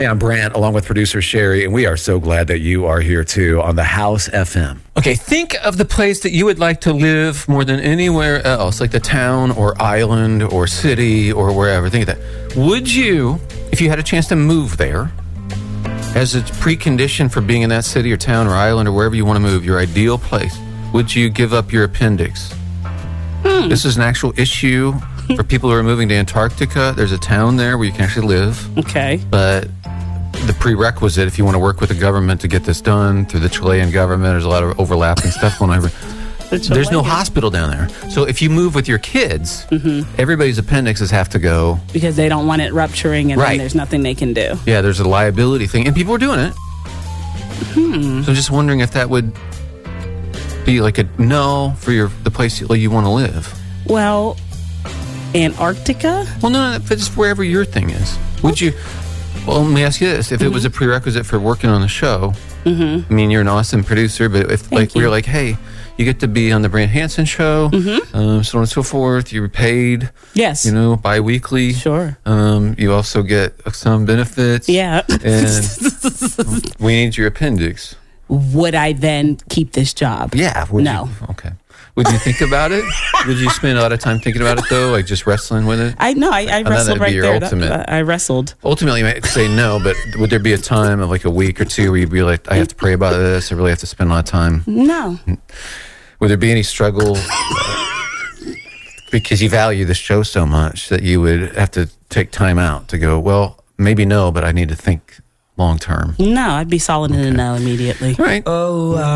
Hey, I'm Brant, along with producer Sherry, and we are so glad that you are here too on the House FM. Okay, think of the place that you would like to live more than anywhere else, like the town or island or city or wherever. Think of that. Would you, if you had a chance to move there, as a precondition for being in that city or town or island or wherever you want to move, your ideal place, would you give up your appendix? This is an actual issue for people who are moving to Antarctica. There's a town there where you can actually live. Okay. But the prerequisite, if you want to work with the government to get this done through the Chilean government, there's a lot of overlapping stuff going on. There's no hospital down there. So if you move with your kids, everybody's appendixes have to go. Because they don't want it rupturing and Right. then there's nothing they can do. Yeah, there's a liability thing. And people are doing it. So I'm just wondering if that would be like a no for the place you want to live. Well, Antarctica? Well, no, but just wherever your thing is. Would you... Well, let me ask you this. If it was a prerequisite for working on the show, I mean, you're an awesome producer, but if we were like, hey, you get to be on the Brant Hansen show, so on and so forth, you're paid, Yes. bi-weekly. Sure. You also get some benefits. Yeah. And we need your appendix. Would I then keep this job? Yeah. No. Okay. Would you think about it? Would you spend a lot of time thinking about it, though, like just wrestling with it? I thought wrestled that'd be right your there. ultimate. I wrestled. Ultimately, you might say no, but would there be a time of like a week or two where you'd be like, I have to pray about this, I really have to spend a lot of time? No. Would there be any struggle because you value the show so much that you would have to take time out to go, well, maybe no, but I need to think long term? No, I'd be solid in the no immediately. All right.